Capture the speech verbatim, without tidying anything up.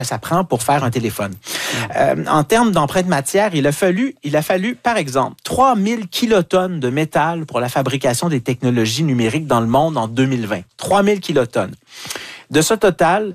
ça prend pour faire un téléphone. Euh, en termes d'empreinte matière, il a fallu, il a fallu, par exemple, trois mille kilotonnes de métal pour la fabrication des technologies numériques dans le monde en deux mille vingt. trois mille kilotonnes. De ce total,